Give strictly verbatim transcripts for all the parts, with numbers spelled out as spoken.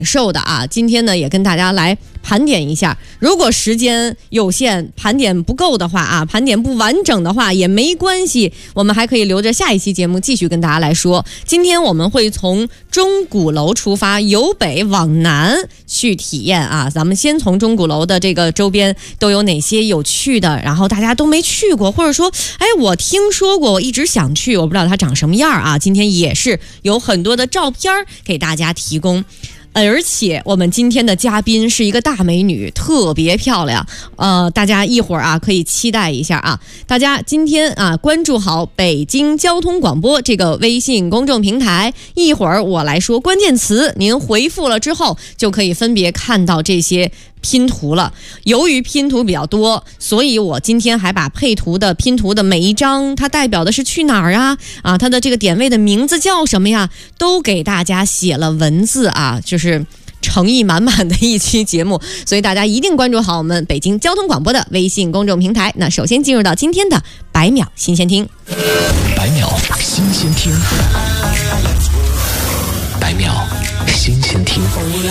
受的啊。今天呢，也跟大家来盘点一下。如果时间有限，盘点不够的话啊，盘点不完整的话也没关系，我们还可以留着下一期节目继续跟大家来说。今天我们会从钟鼓楼出发，由北往南去体验啊。咱们先从钟鼓楼的这个周边都有哪些有趣的，然后大家都没去过，或者说哎我听说过，我一直想去，我不知道它长什么样啊。今天也是有很多的照片给大家提供。而且我们今天的嘉宾是一个大美女，特别漂亮，呃，大家一会儿啊可以期待一下啊。大家今天啊关注好北京交通广播这个微信公众平台，一会儿我来说关键词，您回复了之后就可以分别看到这些拼图了。由于拼图比较多，所以我今天还把配图的拼图的每一张它代表的是去哪儿啊啊，它的这个点位的名字叫什么呀，都给大家写了文字啊，就是诚意满满的一期节目。所以大家一定关注好我们北京交通广播的微信公众平台。那首先进入到今天的百秒新鲜听。 百秒新鲜听，百秒新鲜听。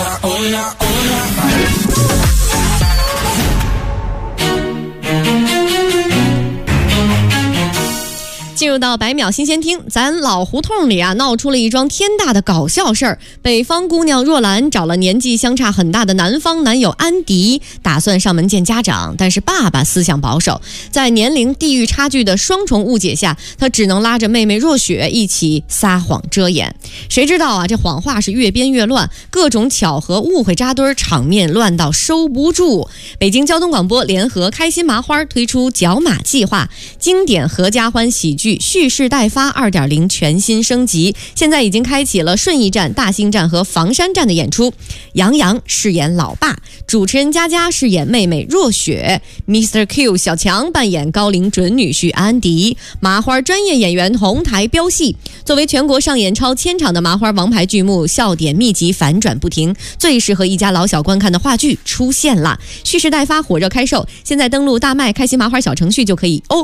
进入到百秒新鲜听，咱老胡同里啊闹出了一桩天大的搞笑事儿。北方姑娘若兰找了年纪相差很大的南方男友安迪，打算上门见家长，但是爸爸思想保守，在年龄地域差距的双重误解下，他只能拉着妹妹若雪一起撒谎遮掩。谁知道啊，这谎话是越编越乱，各种巧合误会扎堆，场面乱到收不住。北京交通广播联合开心麻花推出角马计划，经典合家欢喜剧蓄势待发 二点零 全新升级，现在已经开启了顺义站、大兴站和房山站的演出。杨洋饰演老爸，主持人佳佳饰演妹妹若雪， Mister Q 小强扮演高龄准女婿安迪，麻花专业演员同台飙戏。作为全国上演超千场的麻花王牌剧目，笑点密集，反转不停，最适合一家老小观看的话剧出现了。蓄势待发火热开售，现在登录大麦开心麻花小程序就可以哦